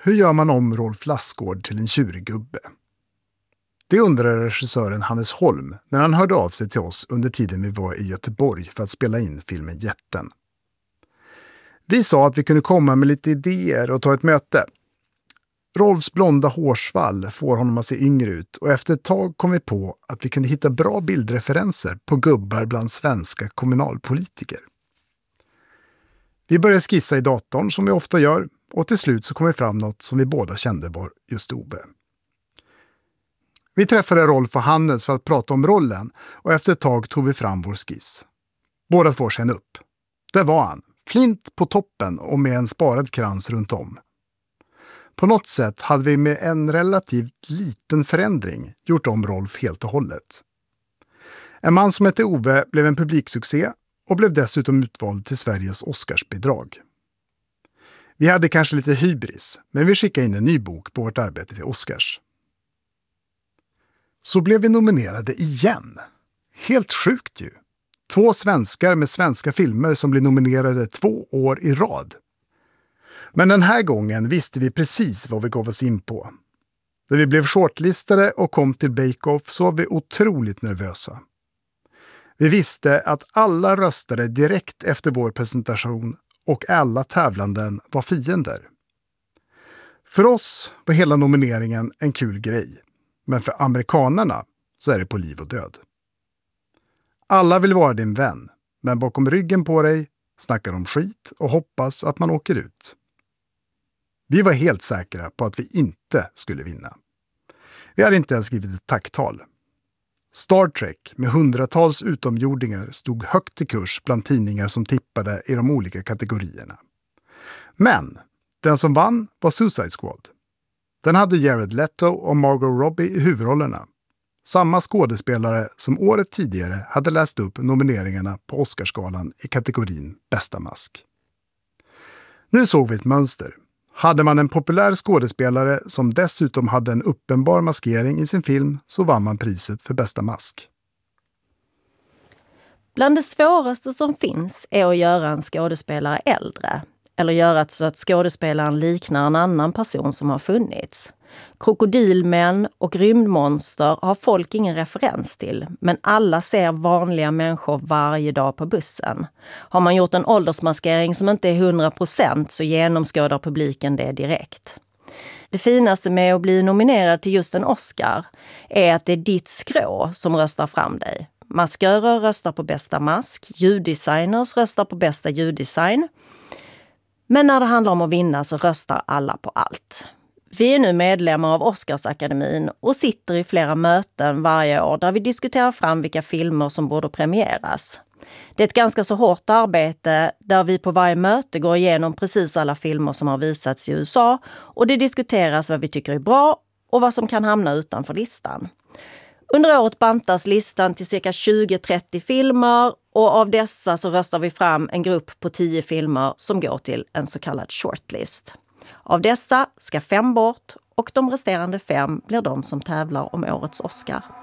Hur gör man om Rolf Lassgård till en tjurig gubbe? Det undrade regissören Hannes Holm när han hörde av sig till oss under tiden vi var i Göteborg för att spela in filmen Jätten. Vi sa att vi kunde komma med lite idéer och ta ett möte. Rolfs blonda hårsvall får honom att se yngre ut och efter ett tag kom vi på att vi kunde hitta bra bildreferenser på gubbar bland svenska kommunalpolitiker. Vi började skissa i datorn som vi ofta gör och till slut så kom vi fram något som vi båda kände var just Ove. Vi träffade Rolf och Hannes för att prata om rollen och efter ett tag tog vi fram vår skiss. Båda två kände upp. Där var han, flint på toppen och med en sparad krans runt om. På något sätt hade vi med en relativt liten förändring gjort om Rolf helt och hållet. En man som hette Ove blev en publiksuccé och blev dessutom utvald till Sveriges Oscarsbidrag. Vi hade kanske lite hybris, men vi skickade in en ny bok på vårt arbete till Oscars. Så blev vi nominerade igen. Helt sjukt ju. 2 svenskar med svenska filmer som blev nominerade 2 år i rad. Men den här gången visste vi precis vad vi gav oss in på. När vi blev shortlistade och kom till Bake Off så var vi otroligt nervösa. Vi visste att alla röstade direkt efter vår presentation och alla tävlanden var fiender. För oss var hela nomineringen en kul grej, men för amerikanerna så är det på liv och död. Alla vill vara din vän, men bakom ryggen på dig snackar de skit och hoppas att man åker ut. Vi var helt säkra på att vi inte skulle vinna. Vi hade inte ens skrivit ett tacktal. Star Trek med hundratals utomjordingar stod högt i kurs bland tidningar som tippade i de olika kategorierna. Men den som vann var Suicide Squad. Den hade Jared Leto och Margot Robbie i huvudrollerna. Samma skådespelare som året tidigare hade läst upp nomineringarna på Oscarsgalan i kategorin Bästa mask. Nu såg vi ett mönster. Hade man en populär skådespelare som dessutom hade en uppenbar maskering i sin film så vann man priset för bästa mask. Bland det svåraste som finns är att göra en skådespelare äldre. Eller göra så att skådespelaren liknar en annan person som har funnits. Krokodilmän och rymdmonster har folk ingen referens till, men alla ser vanliga människor varje dag på bussen. Har man gjort en åldersmaskering som inte är 100% så genomskådar publiken det direkt. Det finaste med att bli nominerad till just en Oscar är att det är ditt skrå som röstar fram dig. Maskörer röstar på bästa mask, ljuddesigners röstar på bästa ljuddesign. Men när det handlar om att vinna så röstar alla på allt. Vi är nu medlemmar av Oscarsakademin och sitter i flera möten varje år där vi diskuterar fram vilka filmer som borde premieras. Det är ett ganska så hårt arbete där vi på varje möte går igenom precis alla filmer som har visats i USA och det diskuteras vad vi tycker är bra och vad som kan hamna utanför listan. Under året bantas listan till cirka 20-30 filmer och av dessa så röstar vi fram en grupp på 10 filmer som går till en så kallad shortlist. Av dessa ska 5 bort och de resterande 5 blir de som tävlar om årets Oscar.